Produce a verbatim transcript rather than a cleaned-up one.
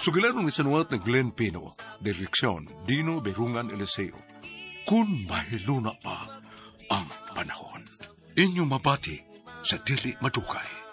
Sugilanon ni sanuat ng Glenn Pino, direksyon Dino Berungan Eliseo. Kung mahiluna pa ang panahon, inyong mabati sa dili madugay.